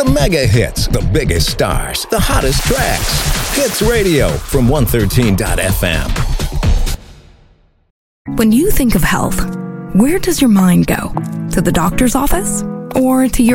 The mega hits, the biggest stars, the hottest tracks. Hits Radio from 113.fm. When you think of health, where does your mind go? To the doctor's office or to your